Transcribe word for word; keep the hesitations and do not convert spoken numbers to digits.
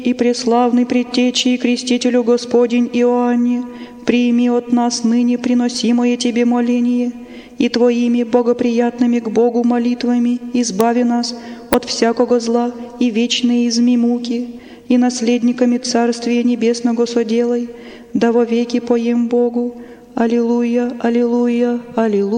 и преславный предтечи и крестителю Господень Иоанне, прими от нас ныне приносимое Тебе моление, и Твоими богоприятными к Богу молитвами избави нас от всякого зла и вечные изми муки, и наследниками Царствия Небесного соделай, да во веки поем Богу. Аллилуйя, аллилуйя, аллилуйя.